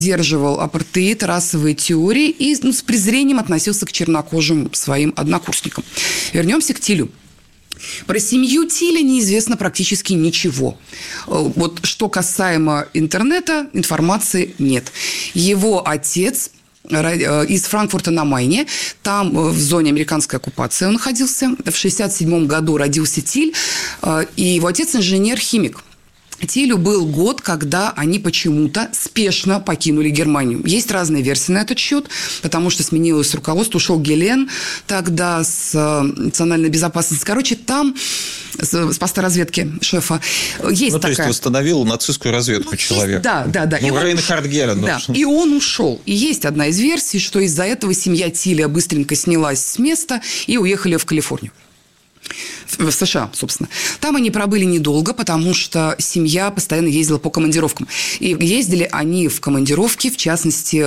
поддерживал апартеид, расовые теории и с презрением относился к чернокожим своим однокурсникам. Вернемся к Тилю. Про семью Тиля неизвестно практически ничего. Вот что касаемо интернета, информации нет. Его отец из Франкфурта на Майне, там в зоне американской оккупации он находился. В 1967 году родился Тиль, и его отец инженер-химик. Тилю был год, когда они почему-то спешно покинули Германию. Есть разные версии на этот счет, потому что сменилось руководство, ушел Гелен тогда с национальной безопасности. Короче, там с поста разведки шефа есть такая... то есть восстановил нацистскую разведку человек. Да. Рейнхард Герен. Да, и он ушел. И есть одна из версий, что из-за этого семья Тиля быстренько снялась с места и уехали в Калифорнию. В США, собственно. Там они пробыли недолго, потому что семья постоянно ездила по командировкам. И ездили они в командировки, в частности,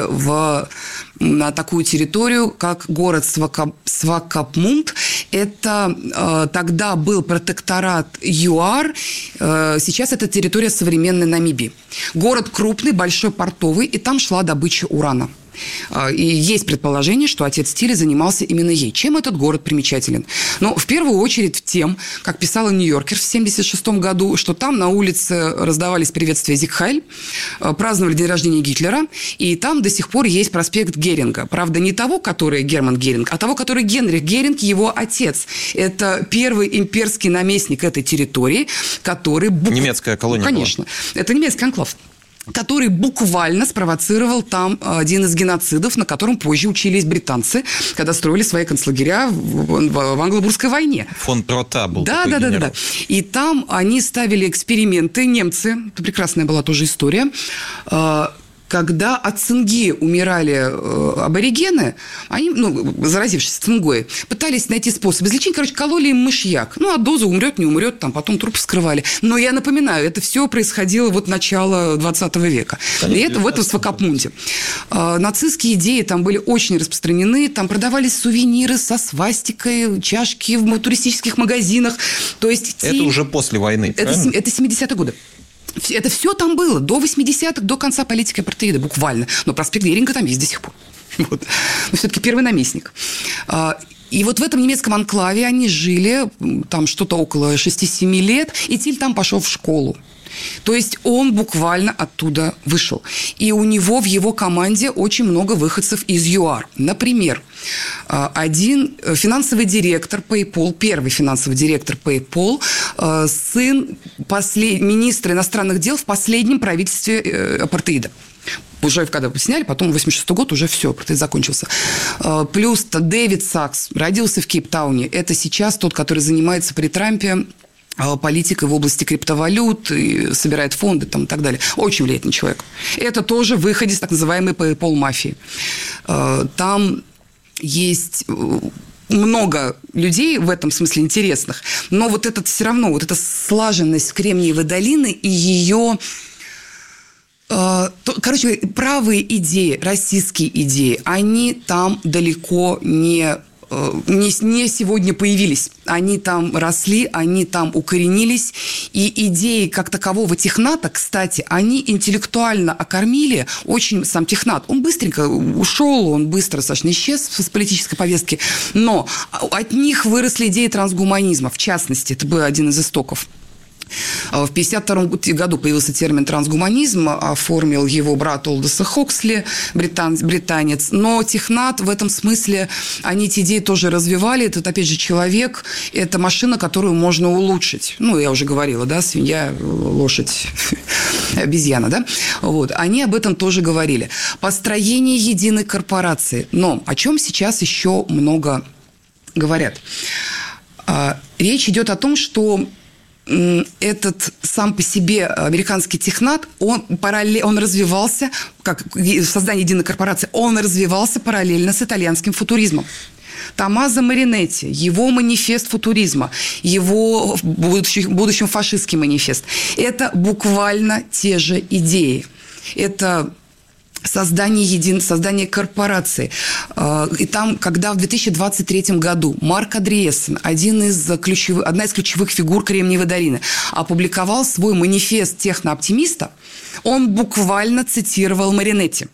на такую территорию, как город Свакопмунд. Это тогда был протекторат ЮАР. Сейчас это территория современной Намибии. Город крупный, большой, портовый, и там шла добыча урана. И есть предположение, что отец Тиля занимался именно ей. Чем этот город примечателен? Ну, в первую очередь тем, как писала Нью-Йоркер в 1976 году, что там на улице раздавались приветствия Зиг Хайль, праздновали день рождения Гитлера, и там до сих пор есть проспект Геринга. Правда, не того, который Герман Геринг, а того, который Генрих Геринг, его отец. Это первый имперский наместник этой территории, который... Немецкая колония. Конечно. Была. Это немецкий анклав, который буквально спровоцировал там один из геноцидов, на котором позже учились британцы, когда строили свои концлагеря в Англо-Бурской войне. Фон Трота был такой генерал. Да. И там они ставили эксперименты, немцы, это прекрасная была тоже история, когда от цинги умирали аборигены, они, заразившись цингой, пытались найти способ излечения. Кололи им мышьяк. От дозы умрет, не умрет, там потом труп вскрывали. Но я напоминаю, это все происходило начало 20 века. И это в этом Свакопмунде. Нацистские идеи там были очень распространены. Там продавались сувениры со свастикой, чашки в туристических магазинах. То есть это уже после войны, правильно? Это 70-е годы. Это все там было до 80-х, до конца политики апартеида, буквально. Но проспект Геринга там есть до сих пор. Но все-таки первый наместник. И в этом немецком анклаве они жили, там что-то около 6-7 лет, и Тиль там пошел в школу. То есть он буквально оттуда вышел. И у него в его команде очень много выходцев из ЮАР. Например, один финансовый директор PayPal, первый финансовый директор PayPal, сын министра иностранных дел в последнем правительстве апартеида. Уже когда сняли, потом 86 год уже все, апартеид закончился. Плюс Дэвид Сакс родился в Кейптауне. Это сейчас тот, который занимается при Трампе политикой в области криптовалют, и собирает фонды и так далее. Очень влиятельный человек. Это тоже выходец так называемой PayPal-мафии. Там есть много людей в этом смысле интересных, но все равно, эта слаженность Кремниевой долины и ее... правые идеи, российские идеи, они там далеко не сегодня появились. Они там росли, они там укоренились. И идеи как такового техната, кстати, они интеллектуально окормили очень сам технат. Он быстренько ушел, он быстро достаточно исчез с политической повестки. Но от них выросли идеи трансгуманизма. В частности, это был один из истоков. В 1952 году появился термин трансгуманизм, оформил его брат Олдоса Хоксли, британец. Но технат в этом смысле, они эти идеи тоже развивали. Это, опять же, человек, это машина, которую можно улучшить. Я уже говорила, да, свинья, лошадь, обезьяна, да? Они об этом тоже говорили. Построение единой корпорации. Но о чем сейчас еще много говорят? Речь идет о том, что этот сам по себе американский технат, он развивался, как создание единой корпорации, он развивался параллельно с итальянским футуризмом. Томмазо Маринетти, его манифест футуризма, его в будущем фашистский манифест, это буквально те же идеи. Это создание корпорации. И там, когда в 2023 году Марк Андреессен, одна из ключевых фигур Кремниевой долины, опубликовал свой манифест технооптимиста, он буквально цитировал Маринетти.